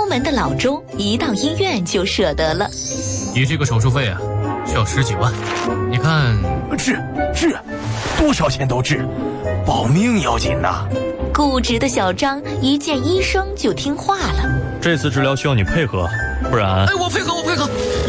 门的老周一到医院就舍得了。 你这个手术费啊，需要10几万，你看…… 治，多少钱都治，保命要紧呐。 固执的小张一见医生就听话了。 这次治疗需要你配合，不然…… 我配合。